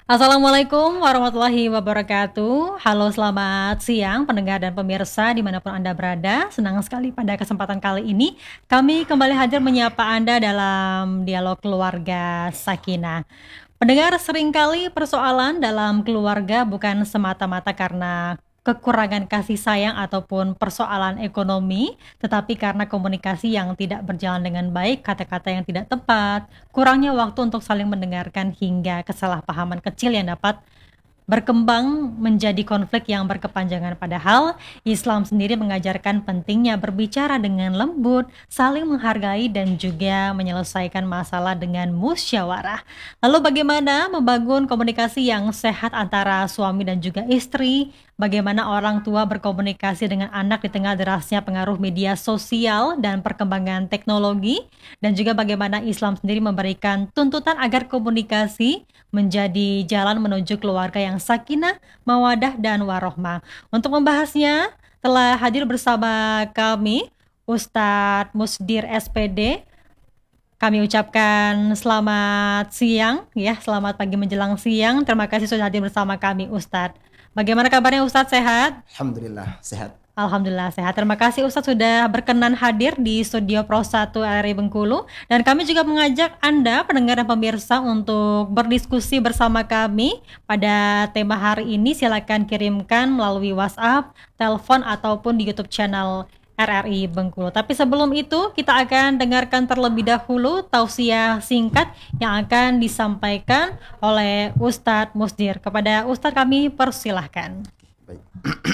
Assalamualaikum warahmatullahi wabarakatuh. Halo, selamat siang pendengar dan pemirsa dimanapun Anda berada. Senang sekali pada kesempatan kali ini kami kembali hadir menyapa Anda dalam dialog keluarga Sakinah. Pendengar, seringkali persoalan dalam keluarga bukan semata-mata karena kekurangan kasih sayang ataupun persoalan ekonomi, tetapi karena komunikasi yang tidak berjalan dengan baik, kata-kata yang tidak tepat, kurangnya waktu untuk saling mendengarkan hingga kesalahpahaman kecil yang dapat berkembang menjadi konflik yang berkepanjangan. Padahal Islam sendiri mengajarkan pentingnya berbicara dengan lembut, saling menghargai dan juga menyelesaikan masalah dengan musyawarah. Lalu bagaimana membangun komunikasi yang sehat antara suami dan juga istri? Bagaimana orang tua berkomunikasi dengan anak di tengah derasnya pengaruh media sosial dan perkembangan teknologi? Dan juga bagaimana Islam sendiri memberikan tuntutan agar komunikasi menjadi jalan menuju keluarga yang sakinah, mawadah, dan warohmah. Untuk membahasnya, telah hadir bersama kami Ustadz Musdir SPD. Kami ucapkan selamat siang, ya, selamat pagi menjelang siang. Terima kasih sudah hadir bersama kami, Ustadz. Bagaimana kabarnya, Ustadz? Sehat? Alhamdulillah sehat. Alhamdulillah sehat. Terima kasih Ustadz sudah berkenan hadir di studio Pro 1 RRI Bengkulu. Dan kami juga mengajak Anda, pendengar dan pemirsa, untuk berdiskusi bersama kami pada tema hari ini. Silakan kirimkan melalui WhatsApp, telepon, ataupun di YouTube channel RRI Bengkulu. Tapi sebelum itu, kita akan dengarkan terlebih dahulu tausiah singkat yang akan disampaikan oleh Ustadz Musdir. Kepada Ustadz kami persilahkan. Baik.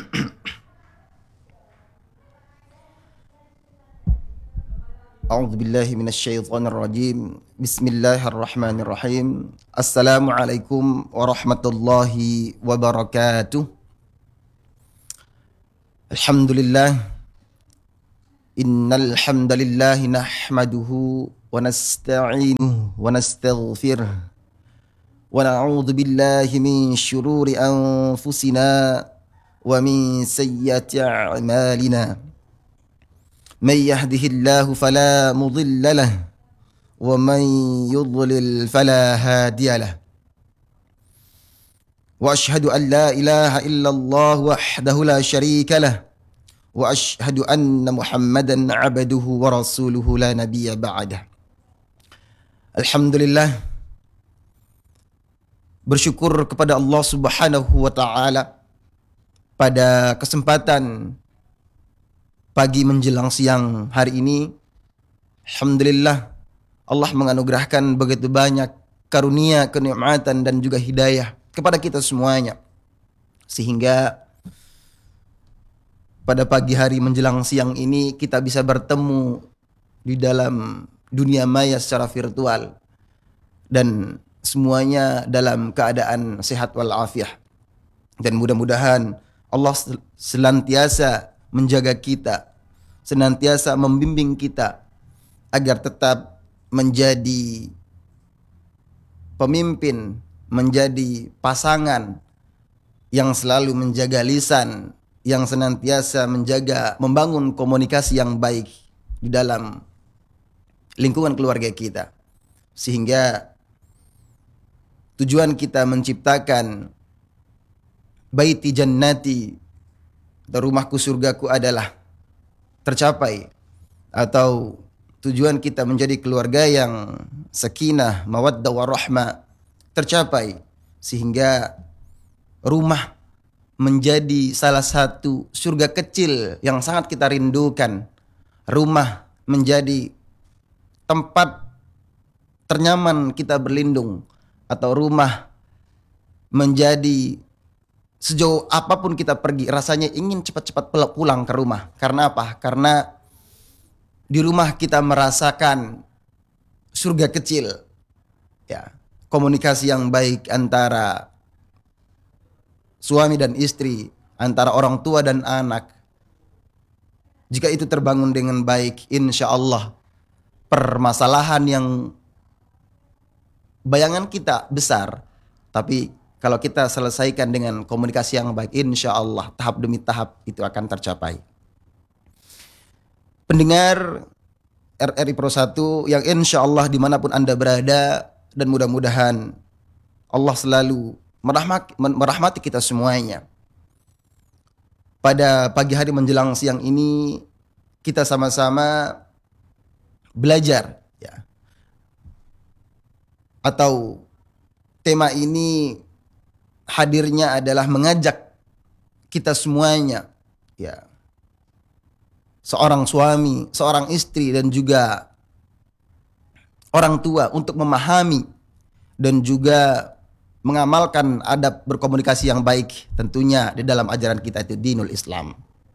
A'udzu billahi minasyaitonir rajim. Bismillahirrahmanirrahim. Assalamualaikum warahmatullahi wabarakatuh. Alhamdulillah. Innal hamdalillah nahmaduhu wa nasta'inuhu wa nastaghfiruh. Wa na'udzu billahi min syururi anfusina wa min sayyiati a'malina. من يهده الله فلا مضل له ومن يضلل فلا هادي له وأشهد أن لا إله إلا الله وحده لا شريك له وأشهد أن محمدا عبده ورسوله لا نبي بعده. Alhamdulillah, bersyukur kepada Allah Subhanahu wa taala pada kesempatan pagi menjelang siang hari ini. Alhamdulillah, Allah menganugerahkan begitu banyak karunia, kenikmatan dan juga hidayah kepada kita semuanya, sehingga pada pagi hari menjelang siang ini kita bisa bertemu di dalam dunia maya secara virtual dan semuanya dalam keadaan sehat walafiat. Dan mudah-mudahan Allah senantiasa menjaga kita, senantiasa membimbing kita agar tetap menjadi pemimpin, menjadi pasangan yang selalu menjaga lisan, yang senantiasa menjaga, membangun komunikasi yang baik di dalam lingkungan keluarga kita. Sehingga tujuan kita menciptakan baiti jannati, rumahku surgaku adalah tercapai, atau tujuan kita menjadi keluarga yang sakinah, mawaddah warahmah tercapai, sehingga rumah menjadi salah satu surga kecil yang sangat kita rindukan. Rumah menjadi tempat ternyaman kita berlindung, atau rumah menjadi sejauh apapun kita pergi, rasanya ingin cepat-cepat pulang ke rumah. Karena apa? Karena di rumah kita merasakan surga kecil, ya, komunikasi yang baik antara suami dan istri, antara orang tua dan anak. Jika itu terbangun dengan baik, insya Allah permasalahan yang bayangan kita besar, tapi kalau kita selesaikan dengan komunikasi yang baik, insya Allah tahap demi tahap itu akan tercapai. Pendengar RRI Pro 1 yang insya Allah dimanapun Anda berada, dan mudah-mudahan Allah selalu merahmati kita semuanya. Pada pagi hari menjelang siang ini kita sama-sama belajar, ya. Atau tema ini hadirnya adalah mengajak kita semuanya, ya, seorang suami, seorang istri, dan juga orang tua untuk memahami dan juga mengamalkan adab berkomunikasi yang baik tentunya di dalam ajaran kita itu dinul Islam.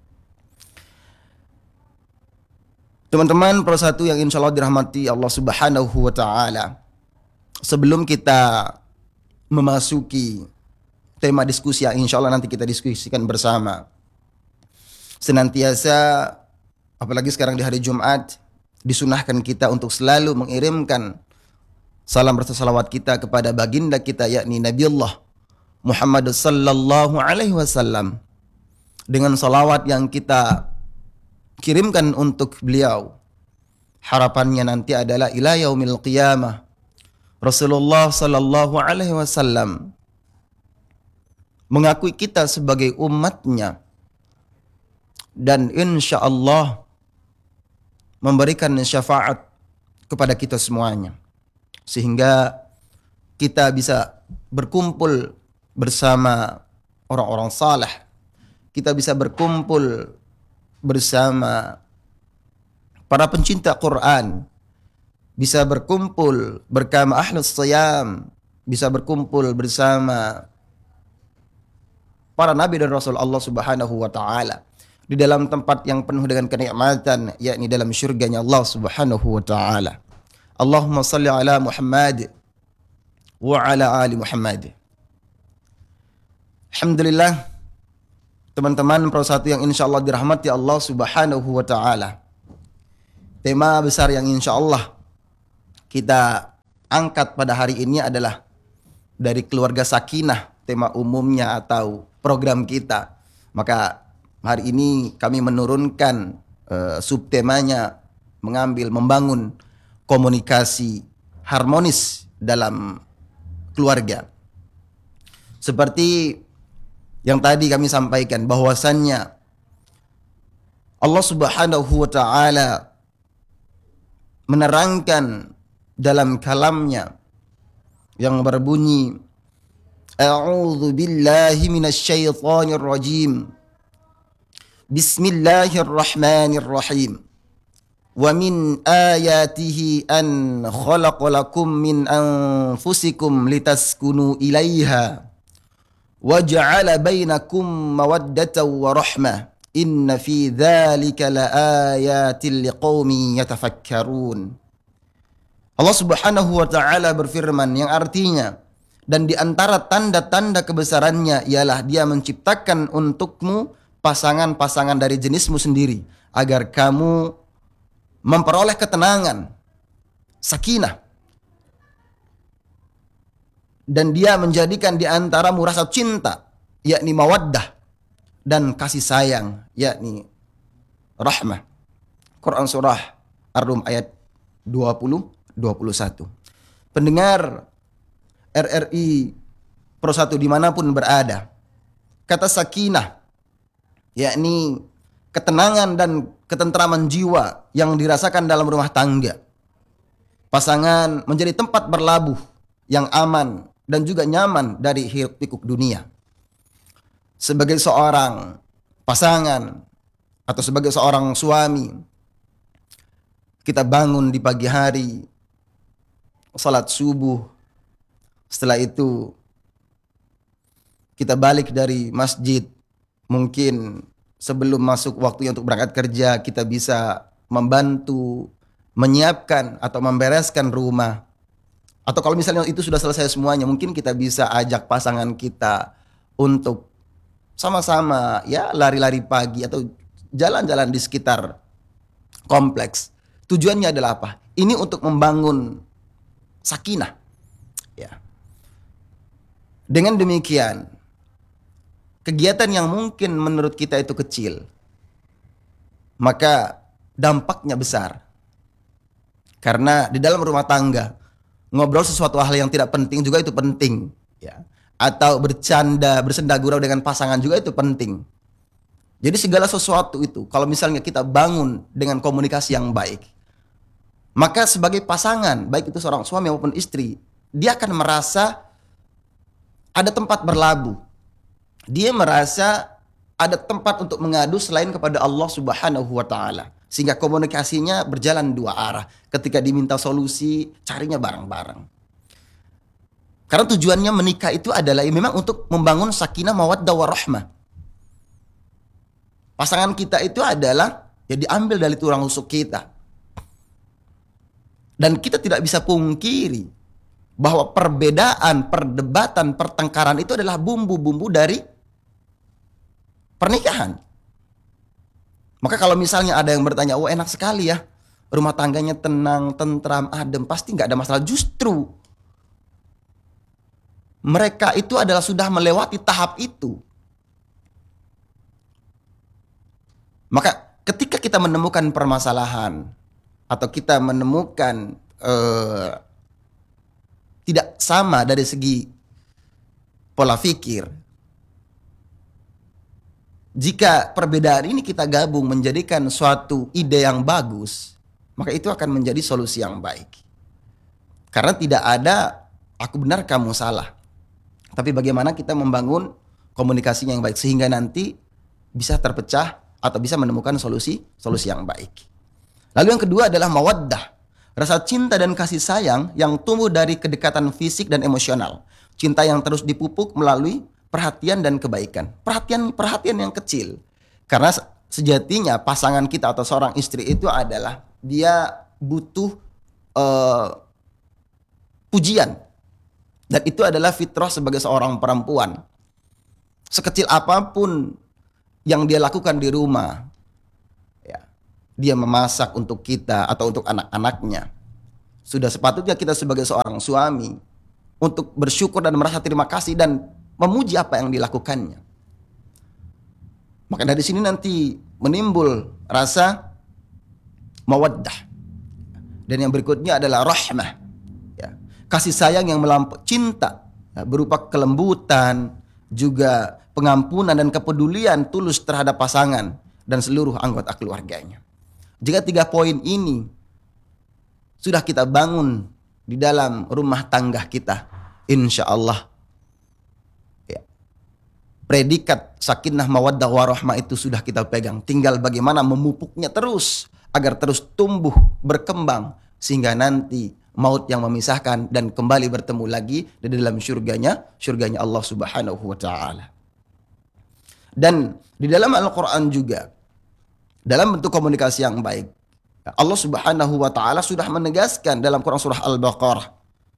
Teman-teman persatu yang insya Allah dirahmati Allah Subhanahu wa Ta'ala, sebelum kita memasuki tema diskusi yang insya Allah nanti kita diskusikan bersama, senantiasa apalagi sekarang di hari Jumat disunahkan kita untuk selalu mengirimkan salam serta salawat kita kepada baginda kita yakni Nabiullah Muhammad sallallahu alaihi wasallam, dengan salawat yang kita kirimkan untuk beliau. Harapannya nanti adalah ila yaumil qiyamah Rasulullah sallallahu alaihi wasallam mengakui kita sebagai umatnya dan insya Allah memberikan syafaat kepada kita semuanya, sehingga kita bisa berkumpul bersama orang-orang saleh, kita bisa berkumpul bersama para pencinta Quran, bisa berkumpul bersama ahlus siyam, bisa berkumpul bersama para nabi dan rasul Allah Subhanahu wa Ta'ala di dalam tempat yang penuh dengan kenikmatan, yakni dalam syurganya Allah Subhanahu wa Ta'ala. Allahumma salli ala Muhammad wa ala ali Muhammad. Alhamdulillah, teman-teman persatu yang insya Allah dirahmati Allah Subhanahu wa Ta'ala. Tema besar yang insya Allah kita angkat pada hari ini adalah dari keluarga sakinah, tema umumnya atau program kita. Maka hari ini kami menurunkan subtemanya membangun komunikasi harmonis dalam keluarga. Seperti yang tadi kami sampaikan bahwasannya Allah Subhanahu wa Ta'ala menerangkan dalam kalamnya yang berbunyi A'udzu billahi minasyaitonir rajim. Bismillahirrahmanirrahim. Wa min ayatihi an khalaqa lakum min anfusikum litaskunu ilaiha wa ja'ala bainakum mawaddatan wa rahmah. Inna fi dzalika laayatil liqaumin yatafakkarun. Allah Subhanahu wa Ta'ala berfirman yang artinya, dan di antara tanda-tanda kebesarannya ialah Dia menciptakan untukmu pasangan-pasangan dari jenismu sendiri agar kamu memperoleh ketenangan, sakinah. Dan Dia menjadikan di antaramu rasa cinta, yakni mawaddah, dan kasih sayang, yakni rahmah. Quran surah Ar-Rum ayat 20-21. Pendengar RRI Persatu dimanapun berada, kata sakinah yakni ketenangan dan ketentraman jiwa yang dirasakan dalam rumah tangga. Pasangan menjadi tempat berlabuh yang aman dan juga nyaman dari hiruk pikuk dunia. Sebagai seorang pasangan atau sebagai seorang suami, kita bangun di pagi hari, salat subuh, setelah itu kita balik dari masjid, mungkin sebelum masuk waktunya untuk berangkat kerja, kita bisa membantu menyiapkan atau membereskan rumah. Atau kalau misalnya itu sudah selesai semuanya, mungkin kita bisa ajak pasangan kita untuk sama-sama ya lari-lari pagi atau jalan-jalan di sekitar kompleks. Tujuannya adalah apa? Ini untuk membangun sakinah. Ya. Dengan demikian, kegiatan yang mungkin menurut kita itu kecil, maka dampaknya besar. Karena di dalam rumah tangga, ngobrol sesuatu hal yang tidak penting juga itu penting. ya, atau bercanda, bersenda gurau dengan pasangan juga itu penting. Jadi segala sesuatu itu, kalau misalnya kita bangun dengan komunikasi yang baik, maka sebagai pasangan, baik itu seorang suami maupun istri, dia akan merasa ada tempat berlabuh. Dia merasa ada tempat untuk mengadu selain kepada Allah Subhanahu wa taala. Sehingga komunikasinya berjalan dua arah. Ketika diminta solusi, carinya bareng-bareng. Karena tujuannya menikah itu adalah memang untuk membangun sakinah mawaddah warahmah. Pasangan kita itu adalah ya diambil dari tulang rusuk kita. Dan kita tidak bisa pungkiri bahwa perbedaan, perdebatan, pertengkaran itu adalah bumbu-bumbu dari pernikahan. Maka kalau misalnya ada yang bertanya, oh enak sekali ya, rumah tangganya tenang, tentram, adem, pasti nggak ada masalah. Justru mereka itu adalah sudah melewati tahap itu. Maka ketika kita menemukan permasalahan atau kita menemukan tidak sama dari segi pola pikir, jika perbedaan ini kita gabung menjadikan suatu ide yang bagus, maka itu akan menjadi solusi yang baik. Karena tidak ada aku benar kamu salah. Tapi bagaimana kita membangun komunikasinya yang baik sehingga nanti bisa terpecah atau bisa menemukan solusi yang baik. Lalu yang kedua adalah mawaddah. Rasa cinta dan kasih sayang yang tumbuh dari kedekatan fisik dan emosional. Cinta yang terus dipupuk melalui perhatian dan kebaikan. Perhatian yang kecil. Karena sejatinya pasangan kita atau seorang istri itu adalah dia butuh pujian. Dan itu adalah fitrah sebagai seorang perempuan. Sekecil apapun yang dia lakukan di rumah, ya, dia memasak untuk kita atau untuk anak-anaknya, sudah sepatutnya kita sebagai seorang suami untuk bersyukur dan merasa terima kasih dan memuji apa yang dilakukannya. Maka dari sini nanti menimbul rasa mawaddah. Dan yang berikutnya adalah rahmah, ya, kasih sayang yang melampaui cinta, ya, berupa kelembutan, juga pengampunan dan kepedulian tulus terhadap pasangan dan seluruh anggota keluarganya. Jika 3 poin ini sudah kita bangun di dalam rumah tangga kita, insya Allah, ya, predikat sakinah mawaddah warahmah itu sudah kita pegang. Tinggal bagaimana memupuknya terus agar terus tumbuh, berkembang, sehingga nanti maut yang memisahkan dan kembali bertemu lagi di dalam syurganya Allah Subhanahu wa taala. Dan di dalam Al-Qur'an juga dalam bentuk komunikasi yang baik, Allah Subhanahu wa taala sudah menegaskan dalam Quran surah Al-Baqarah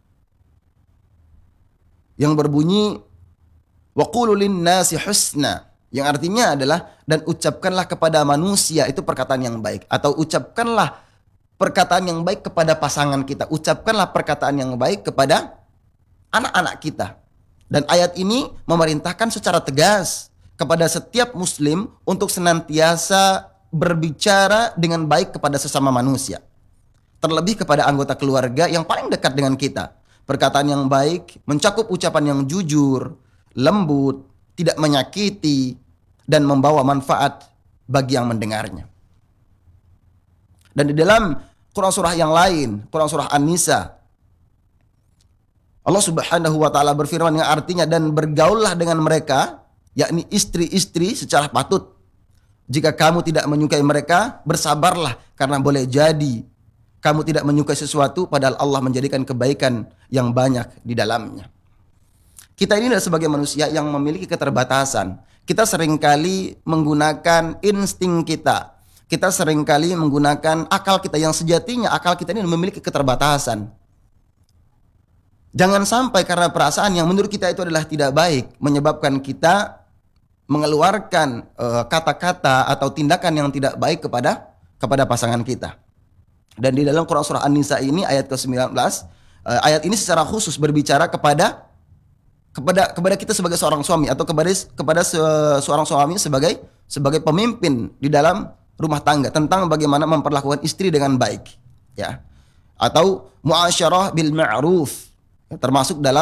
yang berbunyi wa qulu lin-nasi husna, yang artinya adalah dan ucapkanlah kepada manusia itu perkataan yang baik, atau ucapkanlah perkataan yang baik kepada pasangan kita, ucapkanlah perkataan yang baik kepada anak-anak kita. Dan ayat ini memerintahkan secara tegas kepada setiap muslim untuk senantiasa berbicara dengan baik kepada sesama manusia. Terlebih kepada anggota keluarga yang paling dekat dengan kita. Perkataan yang baik mencakup ucapan yang jujur, lembut, tidak menyakiti, dan membawa manfaat bagi yang mendengarnya. Dan di dalam Quran surah yang lain, Quran surah An-Nisa, Allah Subhanahu wa taala berfirman yang artinya dan bergaullah dengan mereka, yakni istri-istri secara patut. Jika kamu tidak menyukai mereka, bersabarlah karena boleh jadi kamu tidak menyukai sesuatu padahal Allah menjadikan kebaikan yang banyak di dalamnya. Kita ini adalah sebagai manusia yang memiliki keterbatasan. Kita seringkali menggunakan insting kita. Kita seringkali menggunakan akal kita yang sejatinya akal kita ini memiliki keterbatasan. Jangan sampai karena perasaan yang menurut kita itu adalah tidak baik menyebabkan kita mengeluarkan kata-kata atau tindakan yang tidak baik kepada pasangan kita. Dan di dalam Quran surah An-Nisa ini ayat ke-19, ayat ini secara khusus berbicara kepada kita sebagai seorang suami atau kepada seorang suami sebagai pemimpin di dalam rumah tangga tentang bagaimana memperlakukan istri dengan baik, ya. Atau muasyarah bil ma'ruf, ya, termasuk dalam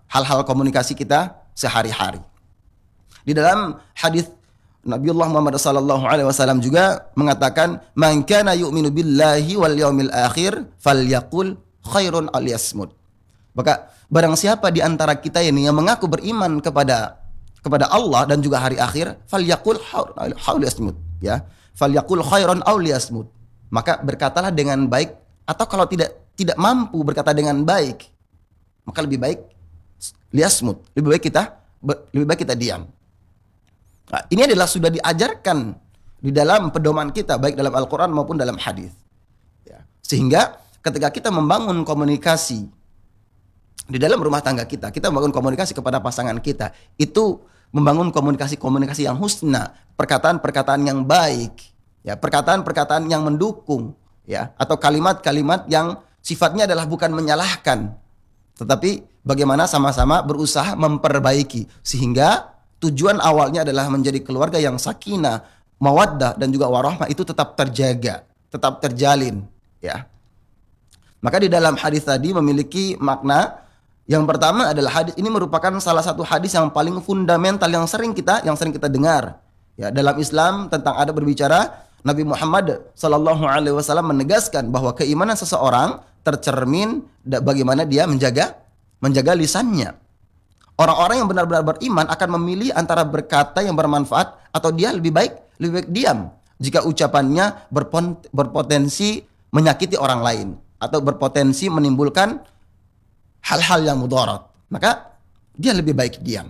hal-hal komunikasi kita sehari-hari. Di dalam hadis Nabiullah Muhammad sallallahu alaihi wasallam juga mengatakan, "Man kana yu'minu billahi wal yaumil akhir falyaqul khairun aw liyasmut." Maka barang siapa di antara kita ini yang mengaku beriman kepada Allah dan juga hari akhir, falyaqul aw liyasmut, ya. Falyaqul khairan aw liyasmut. Maka berkatalah dengan baik, atau kalau tidak mampu berkata dengan baik, maka lebih baik liyasmut, lebih baik kita diam. Nah, ini adalah sudah diajarkan di dalam pedoman kita, baik dalam Al-Quran maupun dalam hadis. Ya. Sehingga ketika kita membangun komunikasi di dalam rumah tangga kita membangun komunikasi kepada pasangan kita, itu membangun komunikasi yang husna, perkataan-perkataan yang baik, ya, perkataan-perkataan yang mendukung, ya, atau kalimat-kalimat yang sifatnya adalah bukan menyalahkan, tetapi bagaimana sama-sama berusaha memperbaiki, sehingga tujuan awalnya adalah menjadi keluarga yang sakinah, mawaddah dan juga warahmah itu tetap terjaga, tetap terjalin, ya. Maka di dalam hadis tadi memiliki makna. Yang pertama adalah hadis ini merupakan salah satu hadis yang paling fundamental yang sering kita dengar. Ya, dalam Islam tentang adab berbicara, Nabi Muhammad sallallahu alaihi wasallam menegaskan bahwa keimanan seseorang tercermin bagaimana dia menjaga lisannya. Orang-orang yang benar-benar beriman akan memilih antara berkata yang bermanfaat atau dia lebih baik diam jika ucapannya berpotensi menyakiti orang lain atau berpotensi menimbulkan hal-hal yang mudarat, maka dia lebih baik diam.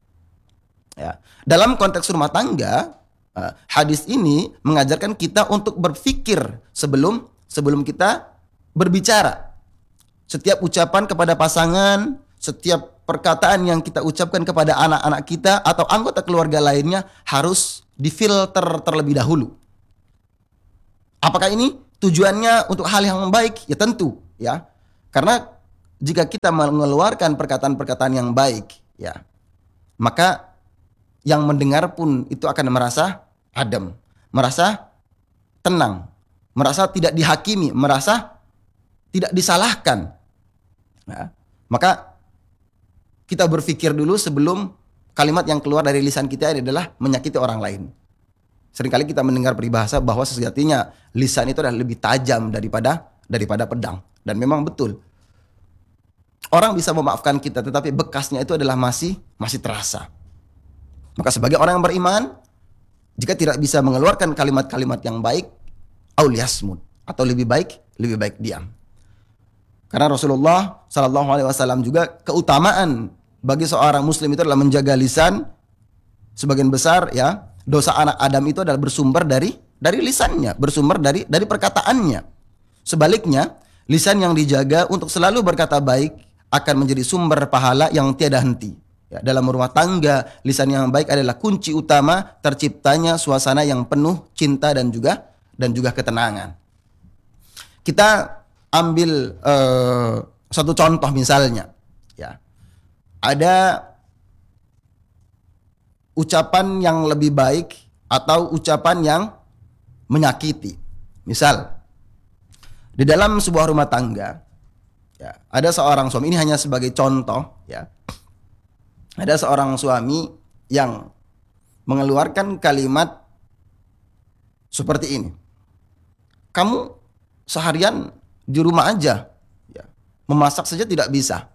Ya. Dalam konteks rumah tangga, hadis ini mengajarkan kita untuk berpikir sebelum kita berbicara. Setiap ucapan kepada pasangan, setiap perkataan yang kita ucapkan kepada anak-anak kita atau anggota keluarga lainnya harus difilter terlebih dahulu. Apakah ini tujuannya untuk hal yang baik? Ya tentu, ya. Karena jika kita mengeluarkan perkataan-perkataan yang baik, ya, maka yang mendengar pun itu akan merasa adem, merasa tenang, merasa tidak dihakimi, merasa tidak disalahkan. Ya. Maka kita berpikir dulu sebelum kalimat yang keluar dari lisan kita adalah menyakiti orang lain. Seringkali kita mendengar peribahasa bahwa sejatinya lisan itu adalah lebih tajam daripada pedang. Dan memang betul. Orang bisa memaafkan kita, tetapi bekasnya itu adalah masih terasa. Maka sebagai orang yang beriman, jika tidak bisa mengeluarkan kalimat-kalimat yang baik, auliyasmud, atau lebih baik diam. Karena Rasulullah Sallallahu Alaihi Wasallam juga keutamaan bagi seorang Muslim itu adalah menjaga lisan. Sebagian besar, ya, dosa anak Adam itu adalah bersumber dari lisannya, bersumber dari perkataannya. Sebaliknya, lisan yang dijaga untuk selalu berkata baik akan menjadi sumber pahala yang tiada henti. Ya, dalam rumah tangga, lisan yang baik adalah kunci utama terciptanya suasana yang penuh cinta dan juga ketenangan. Kita ambil satu contoh misalnya, ya, ada ucapan yang lebih baik atau ucapan yang menyakiti. Misal, di dalam sebuah rumah tangga, ya, ada seorang suami, ini hanya sebagai contoh, ya. Ada seorang suami yang mengeluarkan kalimat seperti ini. Kamu seharian di rumah aja, ya, memasak saja tidak bisa.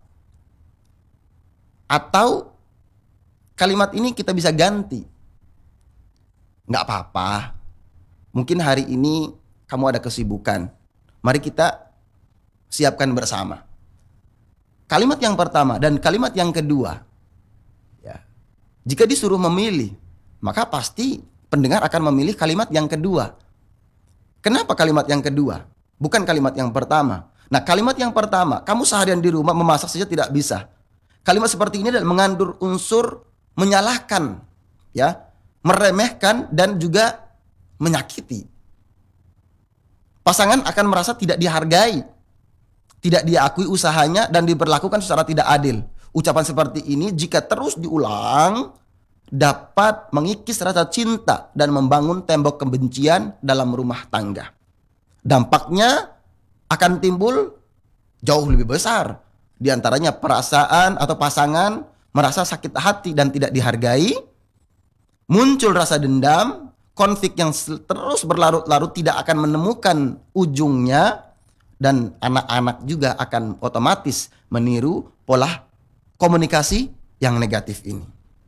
Atau kalimat ini kita bisa ganti. Nggak apa-apa. Mungkin hari ini kamu ada kesibukan. Mari kita siapkan bersama. Kalimat yang pertama dan kalimat yang kedua, ya, jika disuruh memilih, maka pasti pendengar akan memilih kalimat yang kedua. Kenapa kalimat yang kedua? Bukan kalimat yang pertama. Nah, kalimat yang pertama, kamu seharian di rumah memasak saja tidak bisa. Kalimat seperti ini adalah mengandung unsur menyalahkan, ya, meremehkan dan juga menyakiti. Pasangan akan merasa tidak dihargai, tidak diakui usahanya dan diperlakukan secara tidak adil. Ucapan seperti ini jika terus diulang dapat mengikis rasa cinta dan membangun tembok kebencian dalam rumah tangga. Dampaknya akan timbul jauh lebih besar. Di antaranya perasaan atau pasangan merasa sakit hati dan tidak dihargai, muncul rasa dendam, konflik yang terus berlarut-larut tidak akan menemukan ujungnya, dan anak-anak juga akan otomatis meniru pola komunikasi yang negatif ini.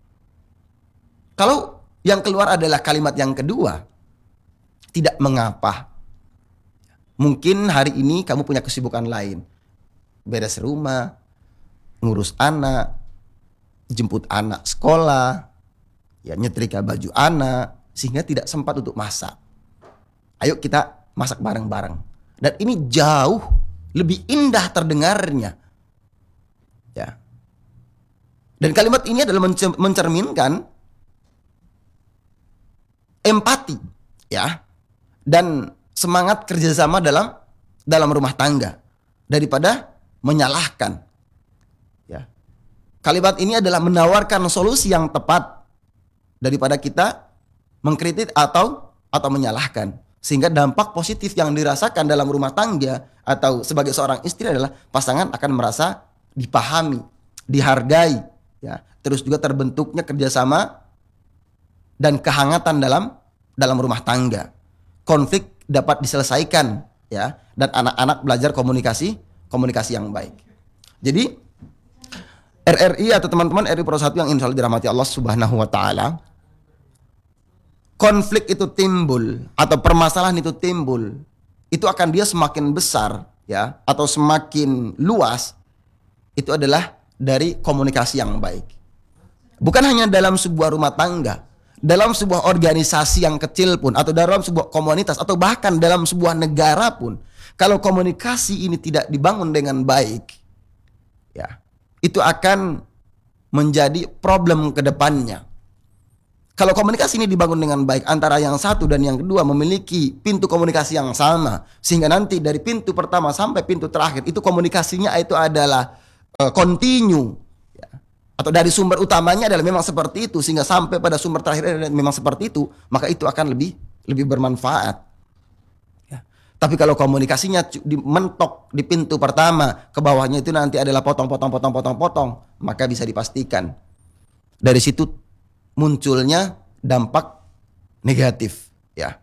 Kalau yang keluar adalah kalimat yang kedua, tidak mengapa. Mungkin hari ini kamu punya kesibukan lain. Beres rumah, ngurus anak, jemput anak sekolah, ya nyetrika baju anak, sehingga tidak sempat untuk masak. Ayo kita masak bareng-bareng. Dan ini jauh lebih indah terdengarnya. Ya. Dan kalimat ini adalah mencerminkan empati, ya, dan semangat kerjasama dalam rumah tangga daripada menyalahkan. Ya. Kalimat ini adalah menawarkan solusi yang tepat daripada kita mengkritik atau menyalahkan. Sehingga dampak positif yang dirasakan dalam rumah tangga atau sebagai seorang istri adalah pasangan akan merasa dipahami, dihargai, ya. Terus juga terbentuknya kerjasama dan kehangatan dalam rumah tangga. Konflik dapat diselesaikan, ya, dan anak-anak belajar komunikasi yang baik. Jadi RRI atau teman-teman RRI Pro 1 yang insya Allah dirahmati Allah Subhanahu wa taala, konflik itu timbul atau permasalahan itu timbul, itu akan dia semakin besar, ya, atau semakin luas, itu adalah dari komunikasi yang baik. Bukan hanya dalam sebuah rumah tangga, dalam sebuah organisasi yang kecil pun, atau dalam sebuah komunitas, atau bahkan dalam sebuah negara pun, kalau komunikasi ini tidak dibangun dengan baik, ya, itu akan menjadi problem ke depannya. Kalau komunikasi ini dibangun dengan baik antara yang satu dan yang kedua memiliki pintu komunikasi yang sama, sehingga nanti dari pintu pertama sampai pintu terakhir itu komunikasinya itu adalah continue, ya. Atau dari sumber utamanya adalah memang seperti itu, sehingga sampai pada sumber terakhir memang seperti itu, maka itu akan lebih bermanfaat. Ya. Tapi kalau komunikasinya mentok di pintu pertama, ke bawahnya itu nanti adalah potong, maka bisa dipastikan dari situ munculnya dampak negatif, ya.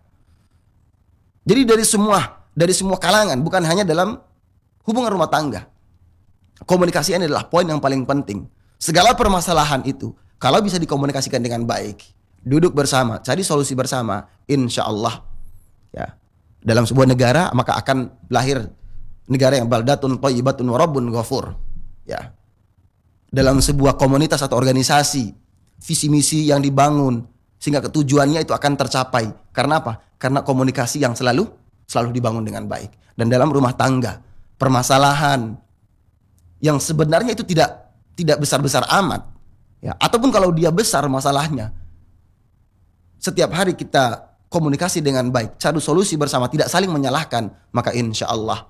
Jadi dari semua kalangan, bukan hanya dalam hubungan rumah tangga, komunikasi ini adalah poin yang paling penting. Segala permasalahan itu kalau bisa dikomunikasikan dengan baik, duduk bersama, cari solusi bersama, insya Allah, ya, dalam sebuah negara maka akan lahir negara yang baldatun thayyibatun wa rabbun ghafur, ya. Dalam sebuah komunitas atau organisasi, visi misi yang dibangun sehingga ketujuannya itu akan tercapai. Karena apa? Karena komunikasi yang selalu dibangun dengan baik. Dan dalam rumah tangga, permasalahan yang sebenarnya itu tidak besar-besar amat, ya, ataupun kalau dia besar masalahnya, setiap hari kita komunikasi dengan baik, cari solusi bersama, tidak saling menyalahkan, maka insya Allah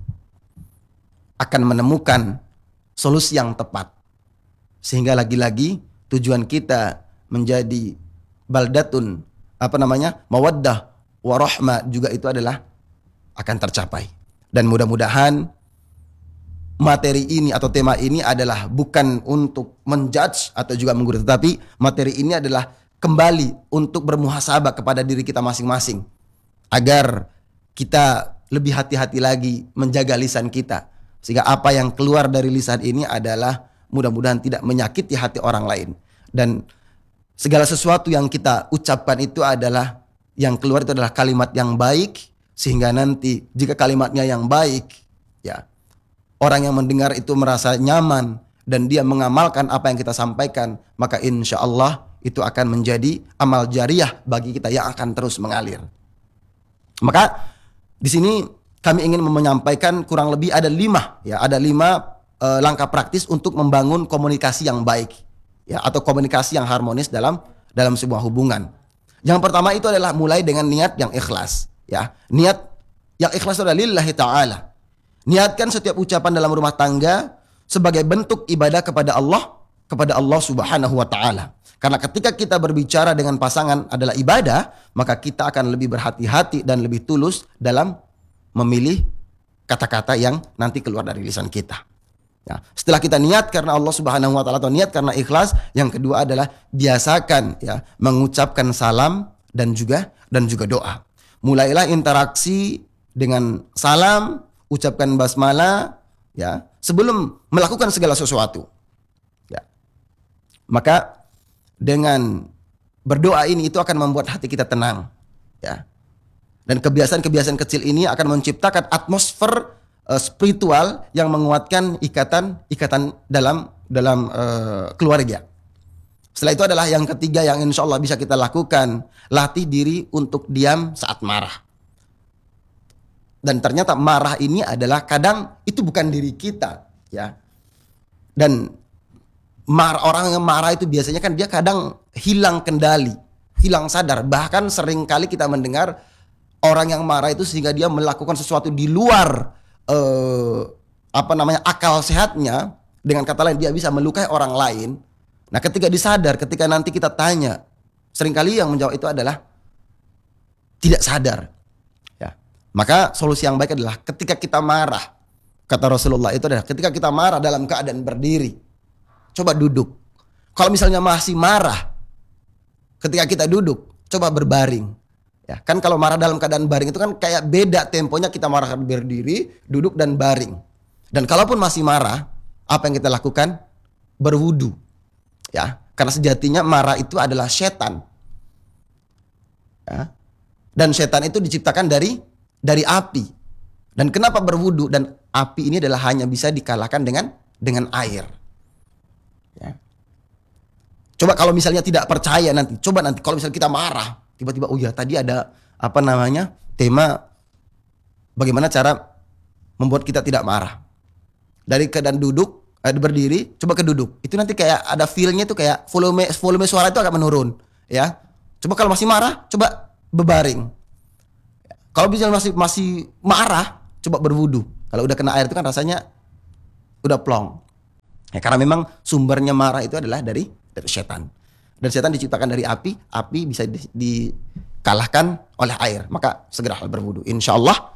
akan menemukan solusi yang tepat. Sehingga lagi-lagi tujuan kita menjadi baldatun mawaddah warahmah juga itu adalah akan tercapai. Dan mudah-mudahan materi ini atau tema ini adalah bukan untuk menjudge atau juga menggurui, tetapi materi ini adalah kembali untuk bermuhasabah kepada diri kita masing-masing agar kita lebih hati-hati lagi menjaga lisan kita, sehingga apa yang keluar dari lisan ini adalah mudah-mudahan tidak menyakiti hati orang lain. Dan segala sesuatu yang kita ucapkan itu adalah, yang keluar itu adalah kalimat yang baik, sehingga nanti jika kalimatnya yang baik, ya, orang yang mendengar itu merasa nyaman dan dia mengamalkan apa yang kita sampaikan, maka insya Allah itu akan menjadi amal jariah bagi kita yang akan terus mengalir. Maka di sini kami ingin menyampaikan kurang lebih ada 5 langkah praktis untuk membangun komunikasi yang baik, ya, atau komunikasi yang harmonis dalam sebuah hubungan. Yang pertama itu adalah mulai dengan niat yang ikhlas, ya. Niat yang ikhlas adalah lillahi ta'ala. Niatkan setiap ucapan dalam rumah tangga sebagai bentuk ibadah kepada Allah Subhanahu wa taala. Karena ketika kita berbicara dengan pasangan adalah ibadah, maka kita akan lebih berhati-hati dan lebih tulus dalam memilih kata-kata yang nanti keluar dari lisan kita. Nah, setelah kita niat karena Allah Subhanahu wa taala atau niat karena ikhlas, yang kedua adalah biasakan ya mengucapkan salam dan juga doa. Mulailah interaksi dengan salam, ucapkan basmalah ya sebelum melakukan segala sesuatu. Ya. Maka dengan berdoa ini itu akan membuat hati kita tenang ya. Dan kebiasaan-kebiasaan kecil ini akan menciptakan atmosfer spiritual yang menguatkan ikatan dalam keluarga. Setelah itu adalah yang ketiga yang insya Allah bisa kita lakukan, latih diri untuk diam saat marah. Dan ternyata marah ini adalah kadang itu bukan diri kita, ya. Dan orang yang marah itu biasanya kan dia kadang hilang kendali, hilang sadar. Bahkan sering kali kita mendengar orang yang marah itu sehingga dia melakukan sesuatu di luar akal sehatnya, dengan kata lain dia bisa melukai orang lain. Nah, ketika disadar, ketika nanti kita tanya, seringkali yang menjawab itu adalah tidak sadar. Ya. Maka solusi yang baik adalah ketika kita marah, kata Rasulullah itu adalah ketika kita marah dalam keadaan berdiri, coba duduk. Kalau misalnya masih marah ketika kita duduk, coba berbaring. Ya, kan kalau marah dalam keadaan baring itu kan kayak beda temponya, kita marah berdiri, duduk dan baring. Dan kalaupun masih marah, apa yang kita lakukan? Berwudu. Ya, karena sejatinya marah itu adalah setan. Ya. Dan setan itu diciptakan dari api. Dan kenapa berwudu? Dan api ini adalah hanya bisa dikalahkan dengan air. Ya. Coba kalau misalnya tidak percaya nanti, coba nanti kalau misalnya kita marah, tiba-tiba oh ya tadi ada tema bagaimana cara membuat kita tidak marah. Dari keadaan duduk, berdiri, coba ke duduk. Itu nanti kayak ada feel-nya tuh, kayak volume suara itu agak menurun, ya. Coba kalau masih marah, coba berbaring. Kalau misalnya masih marah, coba berwudu. Kalau udah kena air itu kan rasanya udah plong. Ya, karena memang sumbernya marah itu adalah dari setan. Dan setan diciptakan dari api bisa dikalahkan oleh air. Maka segeralah berwudu. Insya Allah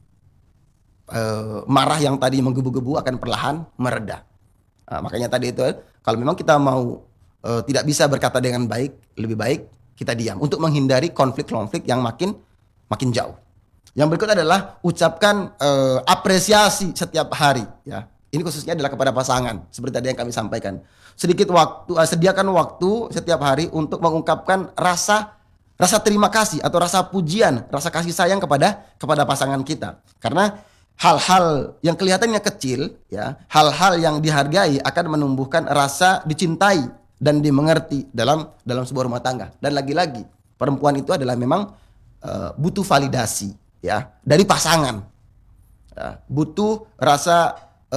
marah yang tadi menggebu-gebu akan perlahan mereda. Makanya tadi itu, kalau memang kita mau tidak bisa berkata dengan baik, lebih baik kita diam untuk menghindari konflik-konflik yang makin jauh. Yang berikut adalah ucapkan apresiasi setiap hari. Ya, ini khususnya adalah kepada pasangan. Seperti tadi yang kami sampaikan. Sediakan waktu setiap hari untuk mengungkapkan rasa terima kasih atau rasa pujian, rasa kasih sayang kepada pasangan kita. Karena hal-hal yang kelihatannya kecil, ya, hal-hal yang dihargai akan menumbuhkan rasa dicintai dan dimengerti dalam sebuah rumah tangga. Dan lagi-lagi, perempuan itu adalah memang butuh validasi, ya, dari pasangan. Ya, butuh rasa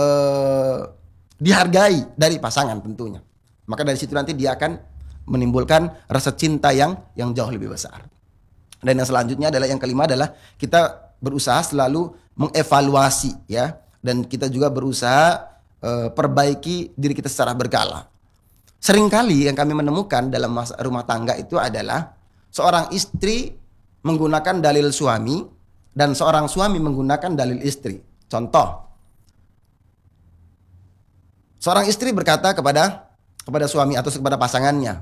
dihargai dari pasangan tentunya. Maka dari situ nanti dia akan menimbulkan rasa cinta yang jauh lebih besar. Dan yang selanjutnya adalah yang kelima adalah kita berusaha selalu mengevaluasi, ya, dan kita juga berusaha perbaiki diri kita secara berkala. Seringkali yang kami menemukan dalam rumah tangga itu adalah seorang istri menggunakan dalil suami dan seorang suami menggunakan dalil istri. Contoh, seorang istri berkata kepada suami atau kepada pasangannya,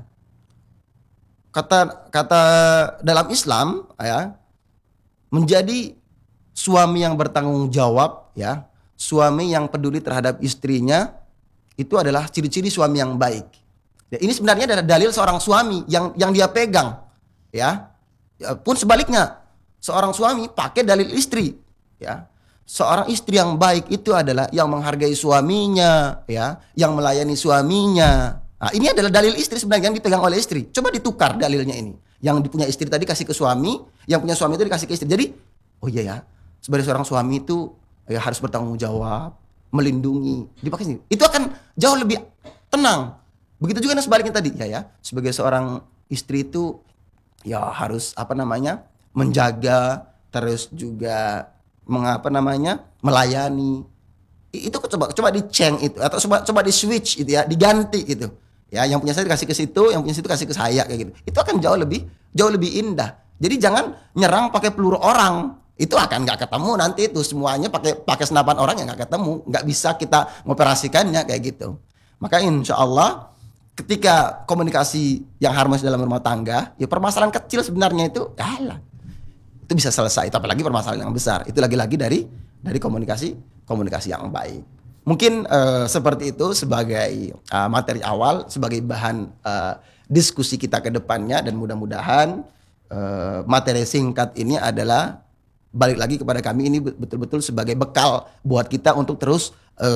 kata dalam Islam, ya, menjadi suami yang bertanggung jawab, ya, suami yang peduli terhadap istrinya, itu adalah ciri-ciri suami yang baik. Ya, ini sebenarnya adalah dalil seorang suami yang dia pegang, ya. Pun sebaliknya, seorang suami pakai dalil istri, ya. Seorang istri yang baik itu adalah yang menghargai suaminya, ya, yang melayani suaminya. Nah, ini adalah dalil istri sebenarnya yang dipegang oleh istri. Coba ditukar dalilnya ini. Yang punya istri tadi kasih ke suami, yang punya suami itu dikasih ke istri. Jadi, oh iya ya, sebagai seorang suami itu ya harus bertanggung jawab, melindungi, dipakai sini. Itu akan jauh lebih tenang. Begitu juga sebaliknya tadi, ya, sebagai seorang istri itu ya harus menjaga, terus juga melayani. Itu coba diceng itu, atau coba di switch itu, ya, diganti gitu. Ya, yang punya saya kasih ke situ, yang punya situ kasih ke saya kayak gitu. Itu akan jauh lebih indah. Jadi jangan nyerang pakai peluru orang, itu akan nggak ketemu nanti, itu semuanya pakai senapan orang yang nggak ketemu, nggak bisa kita mengoperasikannya kayak gitu. Maka insya Allah ketika komunikasi yang harmonis dalam rumah tangga, ya permasalahan kecil sebenarnya itu itu bisa selesai. Tapi lagi permasalahan yang besar itu lagi-lagi dari komunikasi yang baik. Mungkin seperti itu sebagai materi awal, sebagai bahan diskusi kita ke depannya, dan mudah-mudahan materi singkat ini adalah balik lagi kepada kami, ini betul-betul sebagai bekal buat kita untuk terus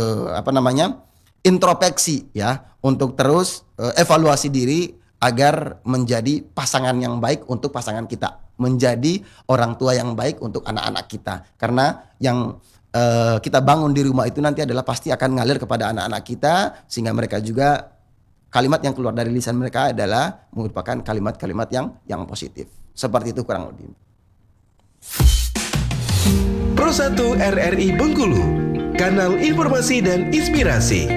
introspeksi ya, untuk terus evaluasi diri agar menjadi pasangan yang baik untuk pasangan kita, menjadi orang tua yang baik untuk anak-anak kita. Karena yang kita bangun di rumah itu nanti adalah pasti akan ngalir kepada anak-anak kita, sehingga mereka juga kalimat yang keluar dari lisan mereka adalah merupakan kalimat-kalimat yang positif. Seperti itu kurang lebih. Pro 1 RRI Bengkulu, kanal informasi dan inspirasi.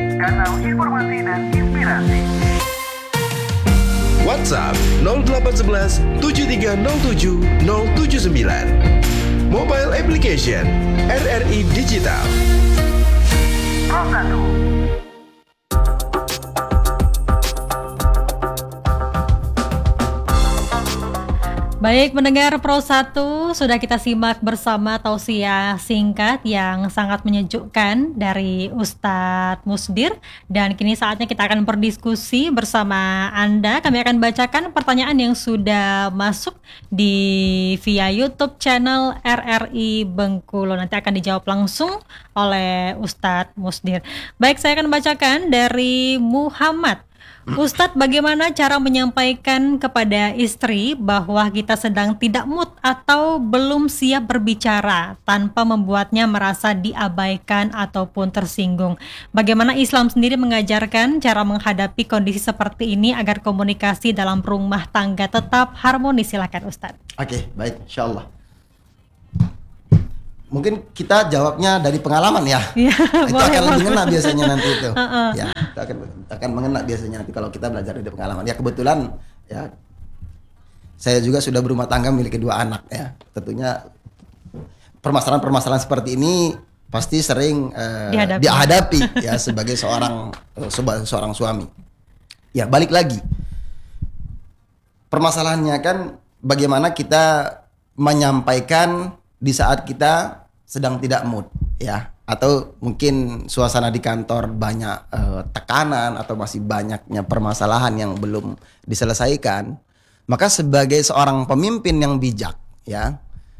WhatsApp 0811 7307 079. Mobile application RRI Digital. Pro 1. Baik, mendengar Pro 1, sudah kita simak bersama tausiah singkat yang sangat menyejukkan dari Ustadz Musdir. Dan kini saatnya kita akan berdiskusi bersama Anda. Kami akan bacakan pertanyaan yang sudah masuk via YouTube channel RRI Bengkulu. Nanti akan dijawab langsung oleh Ustadz Musdir. Baik, saya akan bacakan dari Muhammad. Ustadz, bagaimana cara menyampaikan kepada istri bahwa kita sedang tidak mood atau belum siap berbicara tanpa membuatnya merasa diabaikan ataupun tersinggung? Bagaimana Islam sendiri mengajarkan cara menghadapi kondisi seperti ini agar komunikasi dalam rumah tangga tetap harmonis? Silakan Ustadz. Oke, baik, insyaallah. Mungkin kita jawabnya dari pengalaman ya. Ya, itu boleh, akan lebih boleh. ngena biasanya nanti itu. Ya, itu akan mengena biasanya nanti kalau kita belajar dari pengalaman. Ya kebetulan ya saya juga sudah berumah tangga, memiliki 2 anak ya. Tentunya permasalahan-permasalahan seperti ini pasti sering dihadapi ya sebagai seorang suami. Ya, balik lagi. Permasalahannya kan bagaimana kita menyampaikan di saat kita sedang tidak mood ya, atau mungkin suasana di kantor banyak tekanan atau masih banyaknya permasalahan yang belum diselesaikan. Maka sebagai seorang pemimpin yang bijak ya,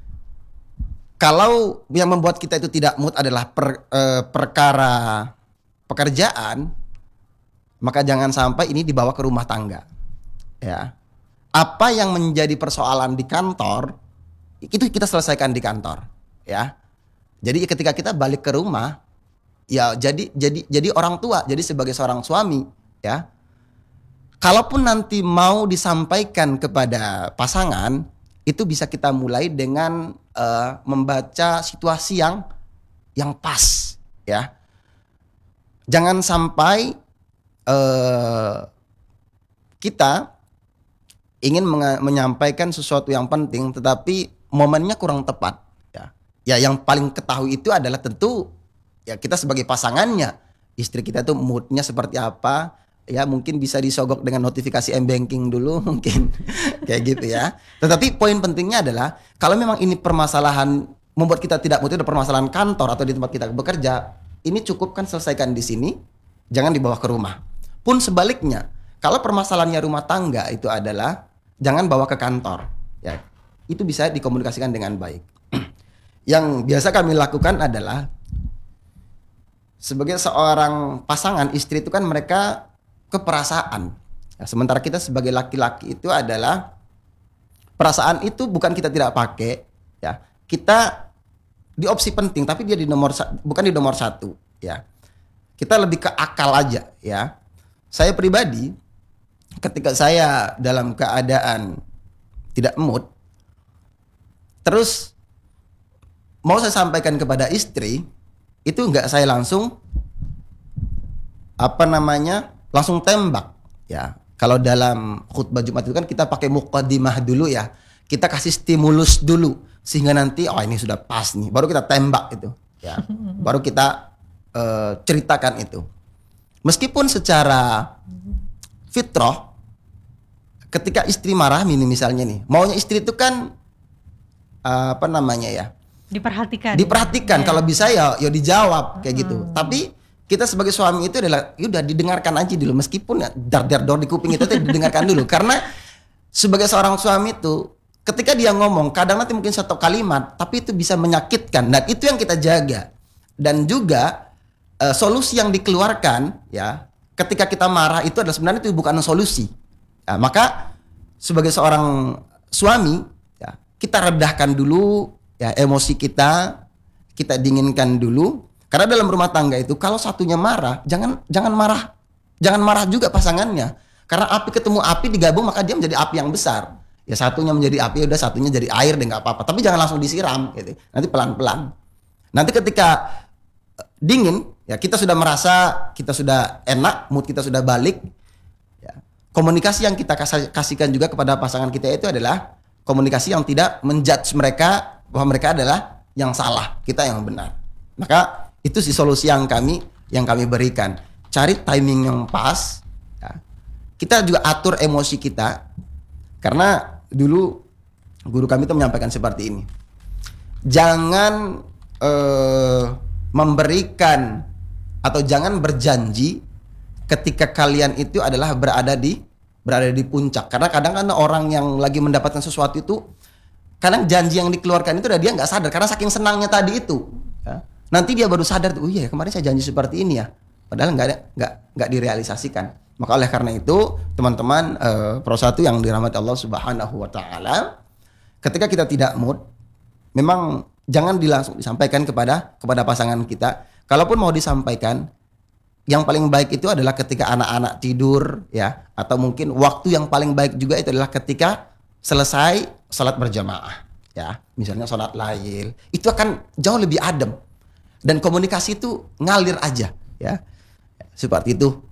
kalau yang membuat kita itu tidak mood adalah perkara pekerjaan, maka jangan sampai ini dibawa ke rumah tangga ya. Apa yang menjadi persoalan di kantor itu kita selesaikan di kantor ya. Jadi ketika kita balik ke rumah ya, jadi orang tua, jadi sebagai seorang suami ya, kalaupun nanti mau disampaikan kepada pasangan, itu bisa kita mulai dengan membaca situasi yang pas ya. Jangan sampai kita ingin menyampaikan sesuatu yang penting tetapi momennya kurang tepat ya. Ya yang paling ketahui itu adalah tentu ya kita sebagai pasangannya. Istri kita tuh moodnya seperti apa ya, mungkin bisa disogok dengan notifikasi m-banking dulu mungkin kayak gitu ya. Tetapi poin pentingnya adalah kalau memang ini permasalahan membuat kita tidak mood, itu permasalahan kantor atau di tempat kita bekerja, ini cukup kan selesaikan di sini, jangan dibawa ke rumah. Pun sebaliknya, kalau permasalahannya rumah tangga itu adalah jangan bawa ke kantor ya. Itu bisa dikomunikasikan dengan baik. Yang biasa kami lakukan adalah sebagai seorang pasangan, istri itu kan mereka keperasaan ya, sementara kita sebagai laki-laki itu adalah perasaan itu bukan kita tidak pakai ya, kita di opsi penting tapi dia bukan di nomor 1 ya. Kita lebih ke akal aja ya. Saya pribadi ketika saya dalam keadaan tidak mood, terus mau saya sampaikan kepada istri, itu enggak saya langsung langsung tembak ya. Kalau dalam khutbah Jumat itu kan kita pakai muqaddimah dulu ya. kita kasih stimulus dulu sehingga nanti ini sudah pas nih, baru kita tembak itu, ya, baru kita ceritakan itu. Meskipun secara fitrah, ketika istri marah misalnya nih, maunya istri itu kan apa namanya ya? Diperhatikan. Ya. Kalau bisa ya dijawab kayak gitu. Tapi kita sebagai suami itu adalah udah didengarkan aja dulu, meskipun ya dar di kuping itu didengarkan dulu. Karena sebagai seorang suami itu ketika dia ngomong, kadang nanti mungkin satu kalimat tapi itu bisa menyakitkan. Dan itu yang kita jaga. Dan juga solusi yang dikeluarkan ya ketika kita marah itu adalah sebenarnya itu bukan solusi. Ya, maka sebagai seorang suami ya, kita redahkan dulu ya emosi kita dinginkan dulu. Karena dalam rumah tangga itu kalau satunya marah, jangan marah juga pasangannya. Karena api ketemu api digabung maka dia menjadi api yang besar. Ya satunya menjadi api, udah satunya jadi air deh nggak apa-apa. Tapi jangan langsung disiram gitu. Nanti pelan-pelan. Nanti ketika dingin ya kita sudah merasa kita sudah enak, mood kita sudah balik. Ya. Komunikasi yang kita kasihkan juga kepada pasangan kita itu adalah komunikasi yang tidak menjudge mereka bahwa mereka adalah yang salah, kita yang benar. Maka itu sih solusi yang kami berikan. Cari timing yang pas. Ya. Kita juga atur emosi kita. Karena dulu guru kami itu menyampaikan seperti ini. Jangan memberikan atau jangan berjanji ketika kalian itu adalah berada di puncak. Karena kadang kan orang yang lagi mendapatkan sesuatu itu kadang janji yang dikeluarkan itu dia nggak sadar karena saking senangnya tadi itu. Ya. Nanti dia baru sadar tuh, oh iya kemarin saya janji seperti ini ya. Padahal nggak direalisasikan. Maka oleh karena itu teman-teman Pro 1 yang dirahmati Allah Subhanahu Wa Taala, ketika kita tidak mood, memang jangan langsung disampaikan kepada pasangan kita. Kalaupun mau disampaikan, yang paling baik itu adalah ketika anak-anak tidur ya, atau mungkin waktu yang paling baik juga itu adalah ketika selesai salat berjamaah ya. Misalnya salat lail, itu akan jauh lebih adem dan komunikasi itu ngalir aja ya. Seperti itu